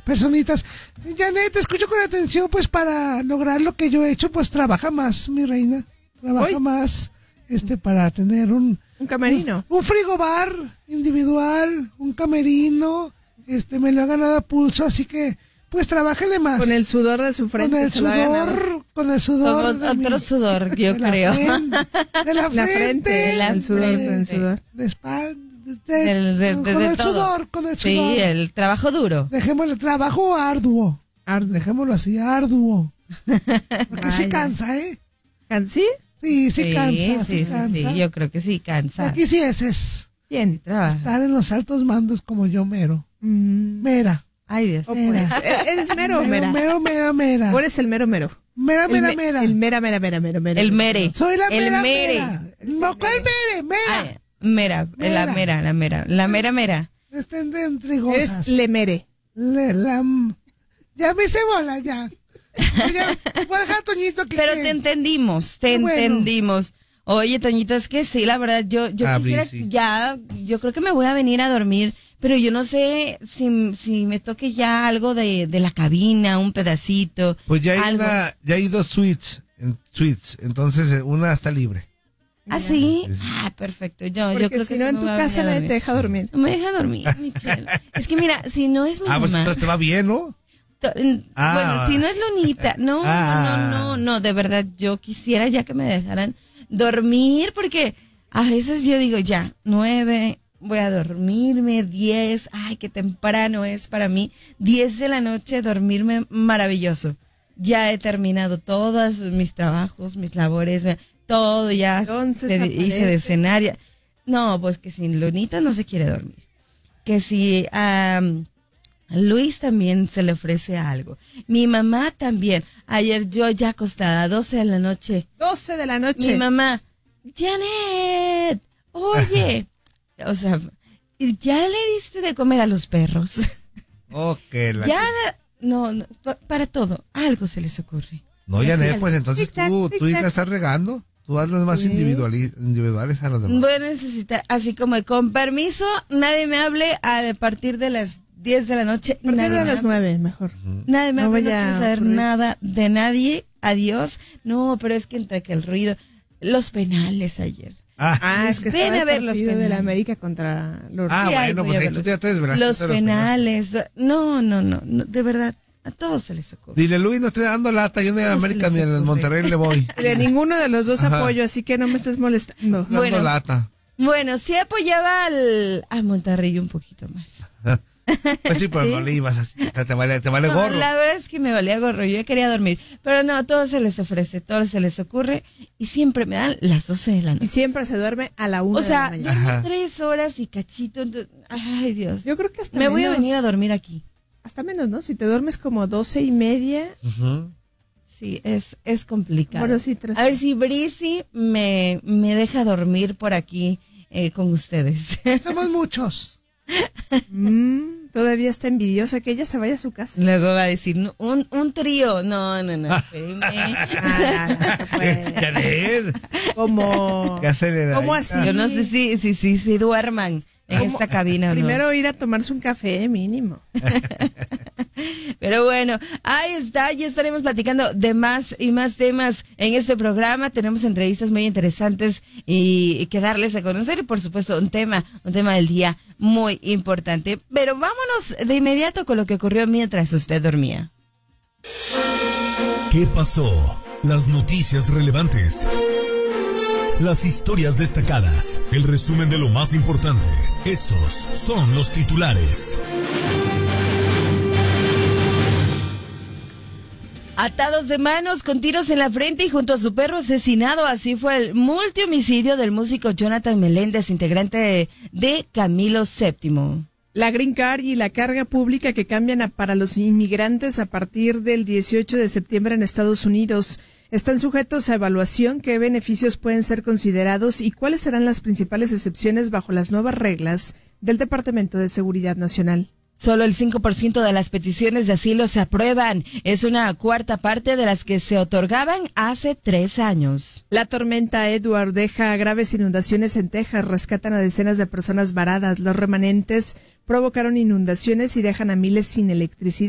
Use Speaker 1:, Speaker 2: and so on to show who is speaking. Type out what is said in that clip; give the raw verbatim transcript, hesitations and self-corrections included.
Speaker 1: personitas. Janet, te escucho con atención, pues para lograr lo que yo he hecho, pues trabaja más, mi reina. Trabaja Uy. más, este, para tener un...
Speaker 2: Un camerino.
Speaker 1: Un, un frigobar individual, un camerino, este, me lo ha ganado a pulso, así que, pues trabájale más.
Speaker 2: Con el sudor de su frente.
Speaker 1: Con el sudor, con el sudor.
Speaker 3: Con otro mi, sudor, yo
Speaker 1: de
Speaker 3: creo.
Speaker 1: La frente, de la,
Speaker 2: la frente.
Speaker 1: De
Speaker 2: la
Speaker 3: el
Speaker 2: sudor,
Speaker 1: de,
Speaker 2: el sudor.
Speaker 1: De espalda. De, de,
Speaker 3: de, de,
Speaker 1: con
Speaker 3: de
Speaker 1: el
Speaker 3: todo.
Speaker 1: sudor, con el sudor.
Speaker 3: Sí, el trabajo duro.
Speaker 1: Dejémosle trabajo arduo.
Speaker 2: Arduo.
Speaker 1: Dejémoslo así, arduo. Porque Vaya. sí cansa, ¿eh?
Speaker 2: ¿Sí?
Speaker 1: Sí, sí,
Speaker 3: sí
Speaker 1: cansa.
Speaker 3: Sí,
Speaker 1: sí,
Speaker 3: sí,
Speaker 1: cansa.
Speaker 3: sí, yo creo que sí cansa.
Speaker 1: Aquí sí es, es.
Speaker 3: Bien, trabaja.
Speaker 1: Estar en los altos mandos como yo, mero.
Speaker 2: Mm.
Speaker 1: Mera.
Speaker 3: Ay, Dios.
Speaker 2: Oh, pues, ¿eres mero o mera?
Speaker 1: Mero, mera, mera.
Speaker 2: ¿O eres el mero, mero?
Speaker 1: Mera,
Speaker 2: el
Speaker 1: mera,
Speaker 2: me,
Speaker 1: mera.
Speaker 2: El mera, mera, mera, mera, mera.
Speaker 3: El mere.
Speaker 1: Soy la
Speaker 3: el
Speaker 1: mera,
Speaker 3: mere.
Speaker 1: mera. No, ¿cuál mere? Mera.
Speaker 3: Ay, mera, mera, la mera, la mera. La mera, mera.
Speaker 1: Estén de intrigosas.
Speaker 2: Eres le mere.
Speaker 1: Le, la... Ya me hice bola, ya. ya voy a dejar a Toñito que...
Speaker 3: Pero
Speaker 1: que...
Speaker 3: te entendimos, te
Speaker 1: bueno.
Speaker 3: entendimos. Oye, Toñito, es que sí, la verdad, yo, yo
Speaker 4: Ah,
Speaker 3: quisiera,
Speaker 4: sí.
Speaker 3: ya, yo creo que me voy a venir a dormir, pero yo no sé si, si me toque ya algo de, de la cabina, un pedacito.
Speaker 4: Pues ya hay
Speaker 3: algo.
Speaker 4: una, ya hay dos suites, en, suites, entonces una está libre.
Speaker 3: ¿Ah, sí?
Speaker 4: Sí, sí.
Speaker 3: Ah, perfecto, yo,
Speaker 2: Porque
Speaker 3: yo creo
Speaker 2: si
Speaker 3: que
Speaker 2: no,
Speaker 3: sí
Speaker 2: en
Speaker 3: me
Speaker 2: tu
Speaker 3: voy a
Speaker 2: casa
Speaker 3: venir a
Speaker 2: nadie
Speaker 3: dormir.
Speaker 2: te deja dormir.
Speaker 3: No me deja dormir, Michelle. Es que mira, si no es mi
Speaker 4: Ah, pues
Speaker 3: mamá.
Speaker 4: entonces te va bien, ¿no?
Speaker 3: To-
Speaker 4: Ah.
Speaker 3: Bueno, si no es Lunita, no,
Speaker 4: Ah.
Speaker 3: no, no, no, de verdad, yo quisiera ya que me dejaran dormir, porque a veces yo digo, ya, nueve, voy a dormirme, diez, ay, qué temprano es para mí, diez de la noche, dormirme maravilloso. Ya he terminado todos mis trabajos, mis labores, todo ya,
Speaker 2: Entonces,
Speaker 3: se-
Speaker 2: aparece.
Speaker 3: hice de cenar, ya. No, pues que sin Lunita no se quiere dormir. Que si... Um, a Luis también se le ofrece algo. Mi mamá también. Ayer yo ya acostada a doce de la noche.
Speaker 2: doce de la noche.
Speaker 3: Mi mamá, Janet, oye. O sea, ¿ya le diste de comer a los perros?
Speaker 4: Oh, que la...
Speaker 3: Ya, no, no, pa- para todo, algo se les ocurre.
Speaker 4: No,
Speaker 3: Así
Speaker 4: Janet,
Speaker 3: algo.
Speaker 4: pues entonces
Speaker 2: Tic-tac,
Speaker 4: tú, tú
Speaker 2: tic-tac.
Speaker 4: la estás regando. Tú hazlas más
Speaker 2: Sí.
Speaker 4: individuali- individuales a los demás.
Speaker 3: Voy a necesitar, así como con permiso, nadie me hable a partir de las diez de la noche.
Speaker 2: ¿Por qué
Speaker 3: nadie
Speaker 2: no a
Speaker 3: me
Speaker 2: las
Speaker 3: hable.
Speaker 2: nueve? Mejor.
Speaker 3: Nadie me
Speaker 2: No
Speaker 3: habla, no
Speaker 2: vaya
Speaker 3: quiero
Speaker 2: a
Speaker 3: saber
Speaker 2: ocurrir.
Speaker 3: nada de nadie. Adiós. No, pero es que entre que el ruido, los penales ayer.
Speaker 4: Ah,
Speaker 2: Ah, es que
Speaker 3: Ven
Speaker 2: estaba
Speaker 3: a
Speaker 2: el
Speaker 3: ver los
Speaker 2: partido de la
Speaker 3: penales.
Speaker 2: América contra los...
Speaker 4: ah
Speaker 3: Sí, ay,
Speaker 4: bueno,
Speaker 3: voy
Speaker 4: pues
Speaker 3: a
Speaker 4: ahí
Speaker 3: verlos.
Speaker 4: tú ya te desvelaste.
Speaker 3: Los
Speaker 4: de los
Speaker 3: penales. No, no, no, no, de verdad, a todos se les ocurre.
Speaker 4: Dile, Luis, no estoy dando lata. Yo ni a
Speaker 3: No se
Speaker 4: América
Speaker 3: les
Speaker 4: ni en
Speaker 3: ocurre.
Speaker 4: Monterrey le voy.
Speaker 2: De ninguno de los dos
Speaker 4: Ajá.
Speaker 2: apoyo, así que no me estés molestando.
Speaker 4: Dando
Speaker 3: Bueno.
Speaker 4: lata.
Speaker 3: Bueno, sí apoyaba al, a Monterrey un poquito más.
Speaker 4: Pues sí, pero
Speaker 3: ¿Sí?
Speaker 4: no le ibas así. o sea, Te vale, te vale
Speaker 3: No,
Speaker 4: gorro.
Speaker 3: la verdad es que me valía gorro, yo quería dormir. Pero no, todo se les ofrece, todo se les ocurre y siempre me dan las doce de la
Speaker 2: Y
Speaker 3: noche.
Speaker 2: siempre se duerme a la una
Speaker 3: O sea,
Speaker 2: de la mañana.
Speaker 3: duermo
Speaker 4: Ajá.
Speaker 3: tres horas y cachito. entonces- Ay, Dios.
Speaker 2: Yo creo que hasta
Speaker 3: Me voy a
Speaker 2: menos.
Speaker 3: venir a dormir aquí.
Speaker 2: Hasta menos, ¿no? Si te duermes como doce y media.
Speaker 4: Ujú.
Speaker 3: Sí, es, es complicado.
Speaker 2: Bueno, sí, tres
Speaker 3: A ver
Speaker 2: horas.
Speaker 3: si Brisi me, me deja dormir por aquí eh, con ustedes.
Speaker 1: Somos muchos.
Speaker 2: Mm, todavía está envidiosa que ella se vaya a su casa.
Speaker 3: Luego va a decir, no, un, un trío. No, no, no, espérame.
Speaker 2: Ah, no, no puede.
Speaker 4: Janet,
Speaker 2: Como...
Speaker 4: qué acelerada.
Speaker 2: ¿Cómo así?
Speaker 3: Yo no sé si, si, si, si duerman en
Speaker 2: ¿Cómo?
Speaker 3: esta cabina o no.
Speaker 2: Primero ir a tomarse un café mínimo.
Speaker 3: Pero bueno, ahí está, ya estaremos platicando de más y más temas en este programa. Tenemos entrevistas muy interesantes y, y que darles a conocer y por supuesto un tema, un tema del día muy importante. Pero vámonos de inmediato con lo que ocurrió mientras usted dormía.
Speaker 5: ¿Qué pasó? Las noticias relevantes. Las historias destacadas. El resumen de lo más importante. Estos son los titulares.
Speaker 3: Atados de manos, con tiros en la frente y junto a su perro asesinado, así fue el multihomicidio del músico Jonathan Meléndez, integrante de, de Camilo séptimo.
Speaker 2: La Green Card y la carga pública que cambian a, para los inmigrantes a partir del dieciocho de septiembre en Estados Unidos están sujetos a evaluación. ¿Qué beneficios pueden ser considerados y cuáles serán las principales excepciones bajo las nuevas reglas del Departamento de Seguridad Nacional?
Speaker 3: Solo el cinco por ciento de las peticiones de asilo se aprueban. Es una cuarta parte de las que se otorgaban hace tres años.
Speaker 2: La tormenta Edward deja graves inundaciones en Texas, rescatan a decenas de personas varadas. Los remanentes provocaron inundaciones y dejan a miles sin electricidad.